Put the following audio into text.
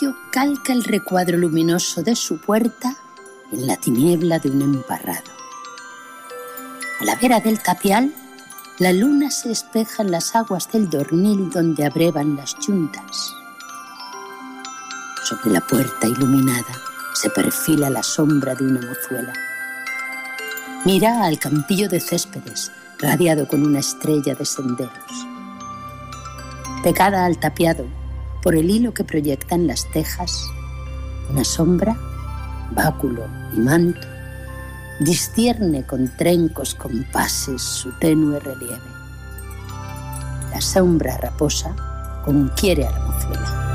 patio calca el recuadro luminoso de su puerta en la tiniebla de un emparrado. A la vera del tapial, la luna se espeja en las aguas del Dornil donde abrevan las yuntas. Sobre la puerta iluminada se perfila la sombra de una mozuela. Mira al campillo de céspedes, radiado con una estrella de senderos. Pegada al tapiado, por el hilo que proyectan las tejas, una sombra, báculo y manto, discierne con trencos compases su tenue relieve. La sombra raposa conquiere a la mozuela.